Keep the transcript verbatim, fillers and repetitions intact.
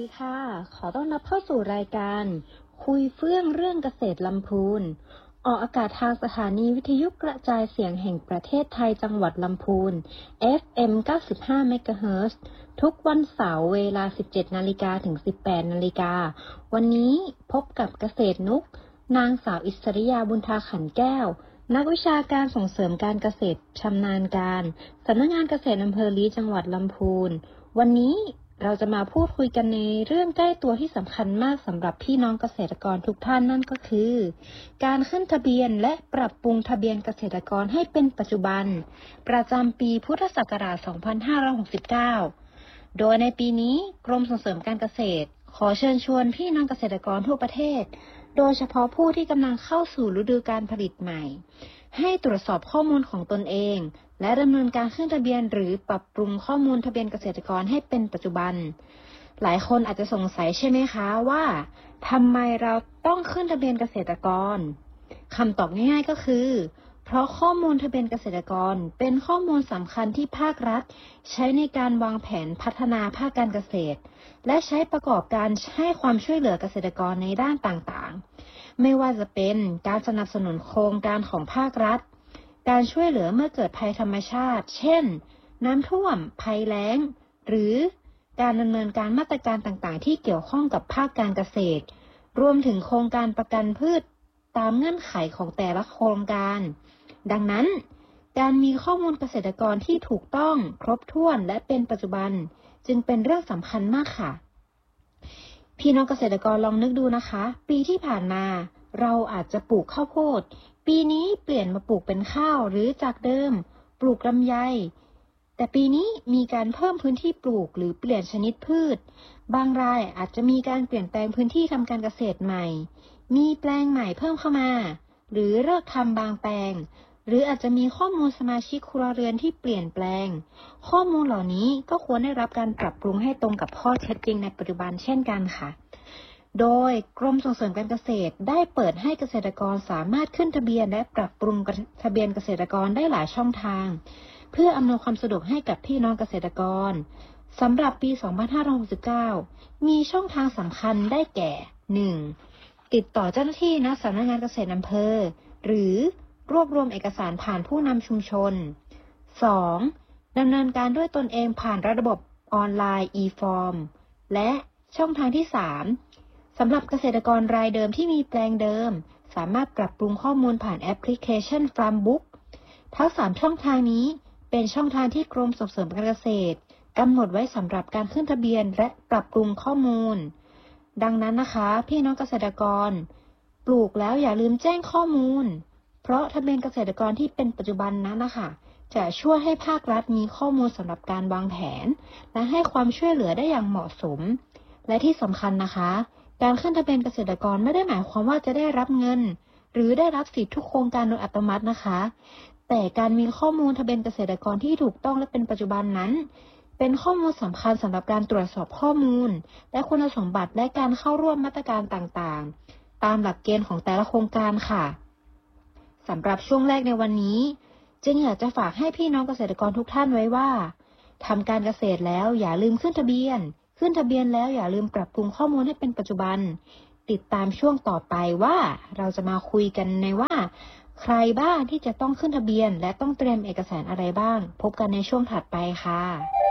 ค่ะขอต้อนรับเข้าสู่รายการคุยเฟื่องเรื่องเกษตรลำพูนออกอากาศทางสถานีวิทยุกระจายเสียงแห่งประเทศไทยจังหวัดลำพูน เอฟ เอ็ม เก้าสิบห้า เมกะเฮิรตซ์ทุกวันเสาร์เวลา สิบเจ็ดนาฬิกา ถึง สิบแปดนาฬิกาวันนี้พบกับเกษตรนุกนางสาวอิสริยาบุญทาขันแก้วนักวิชาการส่งเสริมการเกษตรชำนาญการสำนักงานเกษตรอำเภอลี้จังหวัดลำพูนวันนี้เราจะมาพูดคุยกันในเรื่องใกล้ตัวที่สำคัญมากสำหรับพี่น้องเกษตรกรทุกท่านนั่นก็คือการขึ้นทะเบียนและปรับปรุงทะเบียนเกษตรกรให้เป็นปัจจุบันประจำปีพุทธศักราช สองพันห้าร้อยหกสิบเก้า โดยในปีนี้กรมส่งเสริมการเกษตรขอเชิญชวนพี่น้องเกษตรกรทั่วประเทศโดยเฉพาะผู้ที่กำลังเข้าสู่ฤดูการผลิตใหม่ให้ตรวจสอบข้อมูลของตนเองและดำเนินการขึ้นทะเบียนหรือปรับปรุงข้อมูลทะเบียนเกษตรกรให้เป็นปัจจุบันหลายคนอาจจะสงสัยใช่ไหมคะว่าทำไมเราต้องขึ้นทะเบียนเกษตรกรคำตอบง่ายๆก็คือเพราะข้อมูลทะเบียนเกษตรกรเป็นข้อมูลสำคัญที่ภาครัฐใช้ในการวางแผนพัฒนาภาคการเกษตรและใช้ประกอบการให้ความช่วยเหลือเกษตรกรในด้านต่างๆไม่ว่าจะเป็นการสนับสนุนโครงการของภาครัฐการช่วยเหลือเมื่อเกิดภัยธรรมชาติเช่นน้ำท่วมภัยแล้งหรือการดำเนินการมาตรการต่างๆที่เกี่ยวข้องกับภาคการเกษตรรวมถึงโครงการประกันพืชตามเงื่อนไขของแต่ละโครงการดังนั้นการมีข้อมูลเกษตรกรที่ถูกต้องครบถ้วนและเป็นปัจจุบันจึงเป็นเรื่องสำคัญมากค่ะพี่น้องเกษตรกรลองนึกดูนะคะปีที่ผ่านมาเราอาจจะปลูกข้าวโพดปีนี้เปลี่ยนมาปลูกเป็นข้าวหรือจากเดิมปลูกลำไยแต่ปีนี้มีการเพิ่มพื้นที่ปลูกหรือเปลี่ยนชนิดพืชบางรายอาจจะมีการเปลี่ยนแปลงพื้นที่ทำการเกษตรใหม่มีแปลงใหม่เพิ่มเข้ามาหรือเลิกทำบางแปลงหรืออาจจะมีข้อมูลสมาชิกครัวเรือนที่เปลี่ยนแปลงข้อมูลเหล่านี้ก็ควรได้รับการปรับปรุงให้ตรงกับข้อเท็จจริงในปัจจุบันเช่นกันค่ะโดยกรมส่งเสริมการเกษตรได้เปิดให้เกษตรกรสามารถขึ้นทะเบียนและปรับปรุงทะเบียนเกษตรกรได้หลายช่องทางเพื่ออำนวยความสะดวกให้กับพี่น้องเกษตรกรสำหรับปี สองพันห้าร้อยหกสิบเก้า มีช่องทางสำคัญได้แก่ หนึ่ง ติดต่อเจ้าหน้าที่ณสำนักงานเกษตรอำเภอหรือรวบรวมเอกสารผ่านผู้นำชุมชน สอง ดำเนินการด้วยตนเองผ่านระบบออนไลน์ e-form และช่องทางที่ สามสำหรับเกษตรกรรายเดิมที่มีแปลงเดิมสามารถปรับปรุงข้อมูลผ่านแอปพลิเคชัน Farmbook ทั้งสามช่องทางนี้เป็นช่องทางที่กรมส่งเสริมการเกษตรกำหนดไว้สำหรับการขึ้นทะเบียนและปรับปรุงข้อมูลดังนั้นนะคะพี่น้องเกษตรกรปลูกแล้วอย่าลืมแจ้งข้อมูลเพราะทะเบียนเกษตรกรที่เป็นปัจจุบันนั้นนะคะจะช่วยให้ภาครัฐมีข้อมูลสำหรับการวางแผนและให้ความช่วยเหลือได้อย่างเหมาะสมและที่สำคัญนะคะการขึ้นทะเบียนเกษตรกรไม่ได้หมายความว่าจะได้รับเงินหรือได้รับสิทธิทุกโครงการโดยอัตโนมัตินะคะแต่การมีข้อมูลทะเบียนเกษตรกรที่ถูกต้องและเป็นปัจจุบันนั้นเป็นข้อมูลสำคัญสำหรับการตรวจสอบข้อมูลและคุณสมบัติและการเข้าร่วมมาตรการต่างๆตามหลักเกณฑ์ของแต่ละโครงการค่ะสำหรับช่วงแรกในวันนี้จึงอยากจะฝากให้พี่น้องเกษตรกรทุกท่านไว้ว่าทำการเกษตรแล้วอย่าลืมขึ้นทะเบียนขึ้นทะเบียนแล้วอย่าลืมปรับปรุงข้อมูลให้เป็นปัจจุบันติดตามช่วงต่อไปว่าเราจะมาคุยกันในว่าใครบ้างที่จะต้องขึ้นทะเบียนและต้องเตรียมเอกสารอะไรบ้างพบกันในช่วงถัดไปค่ะ